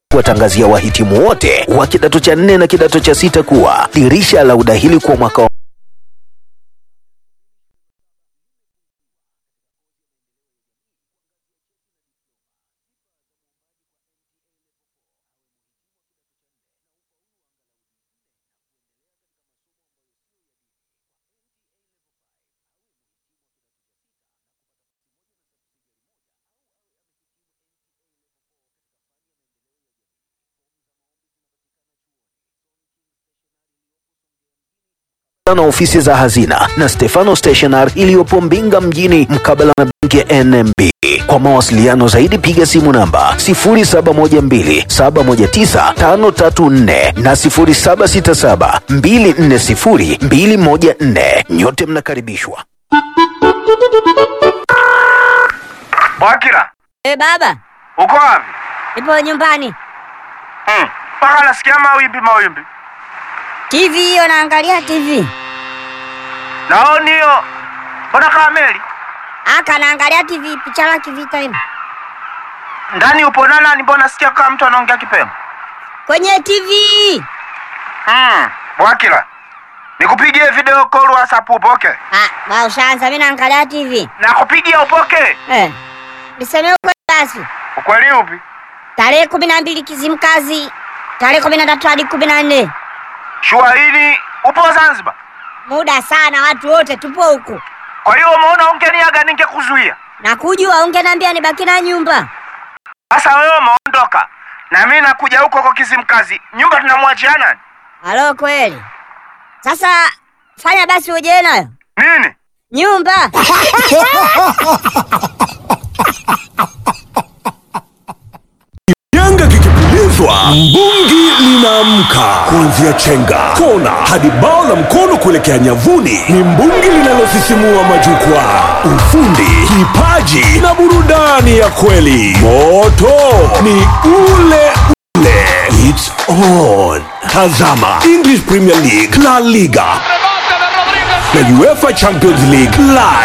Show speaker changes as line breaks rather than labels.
kuwatangazia wahitimu wote wa kidato cha 4 na kidato cha 6 kuwa dirisha la udahili kwa mwaka na ofisi za hazina na Stefano Stationery iliyopo Mbinga mjini mkabala na benki ya NMB. Kwa mawasiliano zaidi piga simu namba 0712719534 na 0767240214. Nyote mnakaribishwa.
Wakira.
Baba.
Uko wapi?
Nipo nyumbani.
Paka nasikia mawimbi.
TV hiyo naangalia TV.
Naoni hiyo. Mbona kameli?
Aka naangalia TV picha la kivita hivi.
Ndani upo nani? Mbona nasikia kama mtu anaongea kipemo?
Kwenye TV.
Wakira. Nikupigie video call WhatsApp upoke?
Ba ushaanza mimi naangalia TV.
Nakupigia upoke?
Niseme ukweli basi.
Ukweli upi?
Tarehe 12 Kizimkazi. Tarehe 13 hadi 14.
Shua hili upo Zanzibar?
Muda sana watu wote tupo huku.
Kwa hiyo umeona ungeniaga ningekuzuia.
Na kujua ungeniambia nibaki na nyumba.
Sasa wewe umeondoka. Na mimi nakuja huko kwa Kizimkazi. Nyumba tunamwachia nani?
Halo kweli. Sasa fanya basi uje nayo.
Nini?
Nyumba.
Yanga kikipulizwa, mbungi linaamka. Kuanzia chenga, kona hadi bao la mkono kuelekea nyavuni, ni mbungi linalosisimua majukwaa. Ufundi, kipaji na burudani ya kweli. Moto ni ule. It's on. Tazama English Premier League, La Liga na UEFA Champions League live.